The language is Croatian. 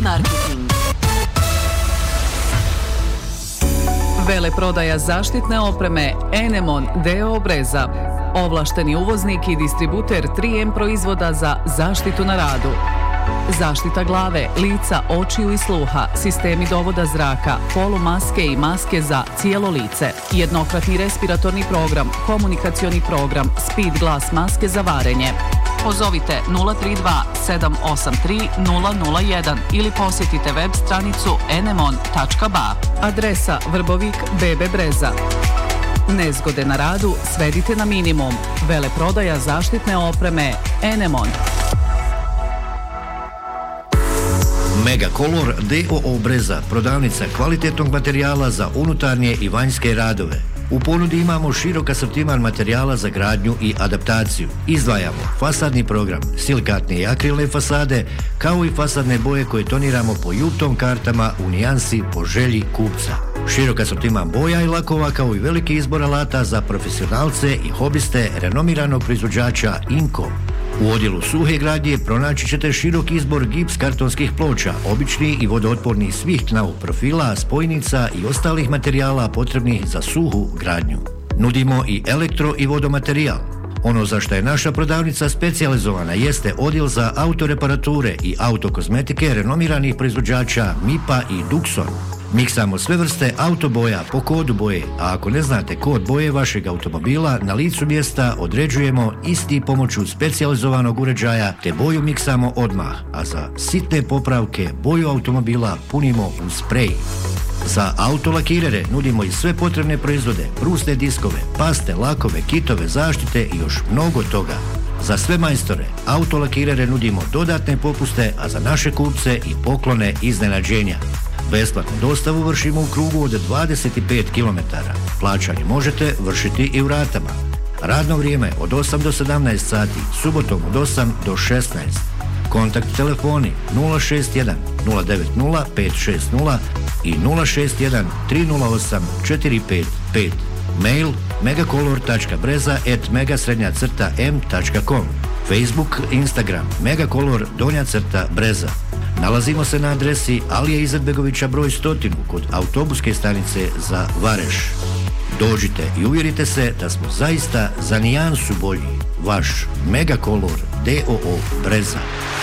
Marketing. Veleprodaja zaštitne opreme Enemon d.o. Breza. Ovlašteni uvoznik i distributer 3M proizvoda za zaštitu na radu. Zaštita glave, lica, očiju i sluha, sistemi dovoda zraka, polumaske i maske za cijelo lice, jednokratni respiratorni program, komunikacioni program, speed glass maske za varenje. Pozovite 032 783 001 ili posjetite web stranicu enemon.ba. Adresa Vrbovik, BB Breza. Nezgode na radu svedite na minimum. Veleprodaja zaštitne opreme Enemon. Megacolor d.o.o. Breza, prodavnica kvalitetnog materijala za unutarnje i vanjske radove. U ponudi imamo širok asortiman materijala za gradnju i adaptaciju. Izdvajamo fasadni program, silikatne i akrilne fasade, kao i fasadne boje koje toniramo po Juptom kartama u nijansi po želji kupca. Širok asortiman boja i lakova kao i veliki izbor alata za profesionalce i hobiste renomiranog proizvođača Inko. U odjelu suhe gradnje pronaći ćete širok izbor gips kartonskih ploča, obični i vodootpornih svih tnavog profila, spojnica i ostalih materijala potrebnih za suhu gradnju. Nudimo i elektro i vodomaterijal. Ono za što je naša prodavnica specijalizovana jeste odjel za autoreparature i autokozmetike renomiranih proizvođača MIPA i Duxon. Miksamo sve vrste autoboja po kodu boje, a ako ne znate kod boje vašeg automobila, na licu mjesta određujemo isti pomoću specijalizovanog uređaja te boju miksamo odmah, a za sitne popravke boju automobila punimo u sprej. Za autolakirere nudimo i sve potrebne proizvode, brusne diskove, paste, lakove, kitove, zaštite i još mnogo toga. Za sve majstore, autolakirere nudimo dodatne popuste, a za naše kupce i poklone iznenađenja. Besplatnu dostavu vršimo u krugu od 25 km. Plaćanje možete vršiti i u ratama. Radno vrijeme od 8 do 17 sati, subotom od 8 do 16. Kontakt telefoni 061 090 560 i 061 308 455. Mail megacolor.breza@megasrednja-m.com. Facebook, Instagram, megacolor_breza. Nalazimo se na adresi Alija Izetbegovića broj 100 kod autobuske stanice za Vareš. Dođite i uvjerite se da smo zaista za nijansu bolji. Vaš Megacolor d.o.o. Breza.